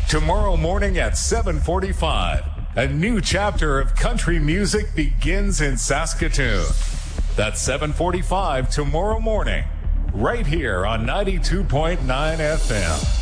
Tomorrow morning at 7:45, a new chapter of country music begins in Saskatoon. That's 7:45 tomorrow morning, right here on 92.9 FM.